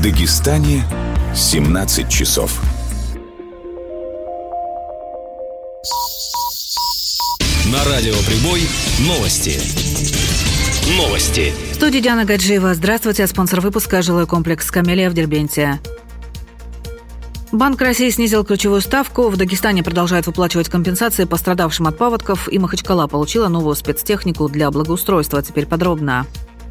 Дагестане 17 часов. На радио «Прибой» новости. В студии Диана Гаджиева. Здравствуйте. Спонсор выпуска – жилой комплекс «Камелия» в Дербенте. Банк России снизил ключевую ставку. В Дагестане продолжают выплачивать компенсации пострадавшим от паводков. И Махачкала получила новую спецтехнику для благоустройства. Теперь подробно.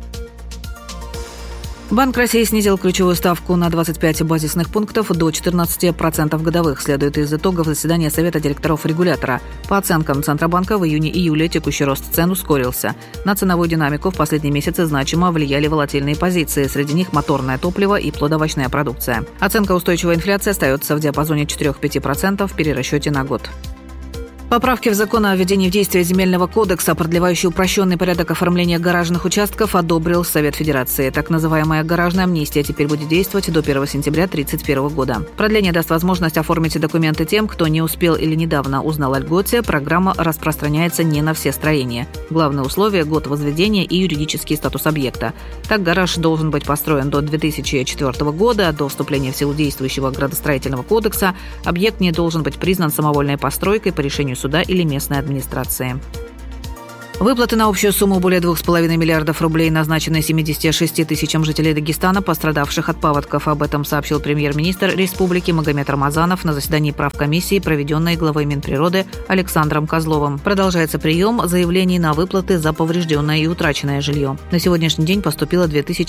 Банк России снизил ключевую ставку на 25 базисных пунктов до 14% годовых, следует из итогов заседания Совета директоров регулятора. По оценкам Центробанка, в июне-июле текущий рост цен ускорился. На ценовую динамику в последние месяцы значимо влияли волатильные позиции, среди них моторное топливо и плодовочная продукция. Оценка устойчивой инфляции остается в диапазоне 4-5% в перерасчете на год. Поправки в закон о введении в действие Земельного кодекса, продлевающие упрощенный порядок оформления гаражных участков, одобрил Совет Федерации. Так называемая гаражная амнистия теперь будет действовать до 1 сентября 2031 года. Продление даст возможность оформить документы тем, кто не успел или недавно узнал о льготе. Программа распространяется не на все строения. Главное условие – год возведения и юридический статус объекта. Так, гараж должен быть построен до 2004 года. До вступления в силу действующего градостроительного кодекса объект не должен быть признан самовольной постройкой по решению суда или местной администрации. Выплаты на общую сумму более 2,5 миллиардов рублей назначены 76 тысячам жителей Дагестана, пострадавших от паводков. Об этом сообщил премьер-министр республики Магомед Рамазанов на заседании правкомиссии, проведенной главой Минприроды Александром Козловым. Продолжается прием заявлений на выплаты за поврежденное и утраченное жилье. На сегодняшний день поступило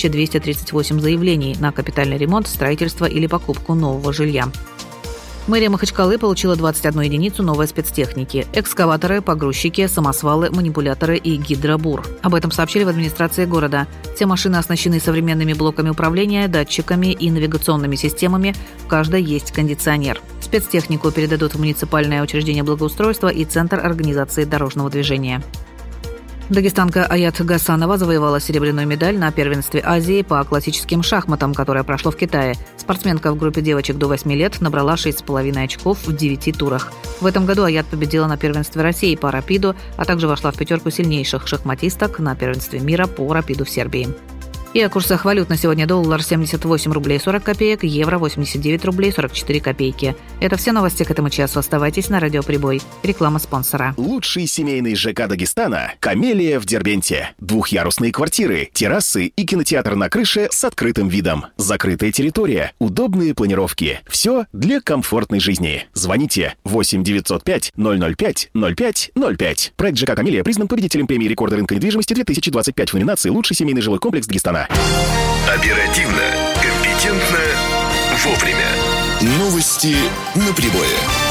2238 заявлений на капитальный ремонт, строительство или покупку нового жилья. Мэрия Махачкалы получила 21 единицу новой спецтехники – экскаваторы, погрузчики, самосвалы, манипуляторы и гидробур. Об этом сообщили в администрации города. Все машины оснащены современными блоками управления, датчиками и навигационными системами. В каждой есть кондиционер. Спецтехнику передадут в муниципальное учреждение благоустройства и Центр организации дорожного движения. Дагестанка Аят Гасанова завоевала серебряную медаль на первенстве Азии по классическим шахматам, которое прошло в Китае. Спортсменка в группе девочек до 8 лет набрала 6,5 очков в 9 турах. В этом году Аят победила на первенстве России по рапиду, а также вошла в пятерку сильнейших шахматисток на первенстве мира по рапиду в Сербии. И о курсах валют на сегодня: доллар 78 рублей 40 копеек, евро 89 рублей 44 копейки. Это все новости к этому часу. Оставайтесь на радио «Прибой». Реклама спонсора. Лучший семейный ЖК Дагестана – «Камелия» в Дербенте. Двухъярусные квартиры, террасы и кинотеатр на крыше с открытым видом. Закрытая территория, удобные планировки. Все для комфортной жизни. Звоните 8 905 005 05 05. Проект ЖК «Камелия» признан победителем премии «Рекорды рынка недвижимости» 2025 в номинации «Лучший семейный жилой комплекс Дагестана». Оперативно, компетентно, вовремя. Новости на Прибое.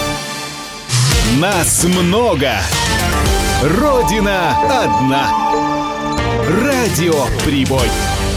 Нас много. Родина одна. Радио «Прибой».